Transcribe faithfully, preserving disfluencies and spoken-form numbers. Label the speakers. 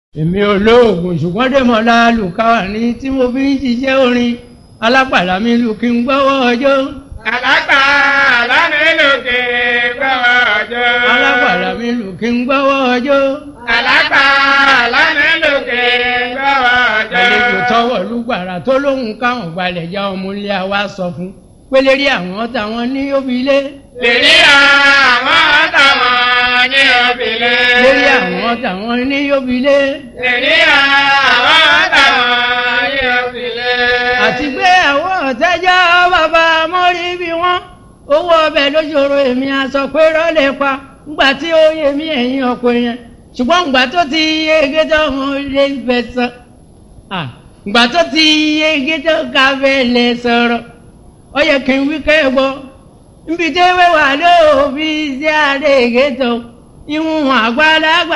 Speaker 1: èmi olóògùn ṣùgbọ́n dèmọ́lá lùkàwà ní tí mo fi ń ṣiṣẹ́ orin alápàlà mi lù kí n gbọ́wọ́ ọjọ́.
Speaker 2: alápàlà mi lù kí n gbọ́wọ́ ọjọ́.
Speaker 1: alápàlà mi lù kí n gbọ́wọ́ ọjọ́.
Speaker 2: alápàlà mi lù kí n gbọ́wọ́ ọjọ́.
Speaker 1: àlejò tọwọ́ lùgbàrà tó lóhùn káwọn gbalẹ̀ já ọmọ ilé wa sọ fún pé lérí àwọn táwọn ní òbílé.
Speaker 2: lérí àwọn táwọn ní òbílé.
Speaker 1: lérí àwọn táwọn ní òbílé.
Speaker 2: lérí àwọn táwọn ní òbílé.
Speaker 1: àti pé àwọn ọ̀tẹ́jọ́ bàbá mọ́rí bí wọ́n owó ọbẹ̀ lójoro èmi aṣọ pé rọ́lẹ̀ pa ńgbà tí ó yẹ mí ẹ̀yìn ọkọ yẹn ṣùgbọ́n ńgbà tó ti yege tó mo lè fẹ́ sọ ńgbà tó ti yege tó ká fẹ́ lè sọ̀rọ̀ ó yẹ kí n wí kẹ́gbọ́ níbi tí wẹ́wà lóòbí sí àdéhìgé tó ìwọ̀n àgbàlagbà.